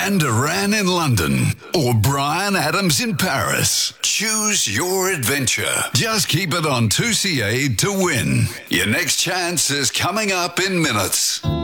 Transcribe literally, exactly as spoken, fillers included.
Duran Duran in London or Brian Adams in Paris. Choose your adventure. Just keep it on two C A to win. Your next chance is coming up in minutes.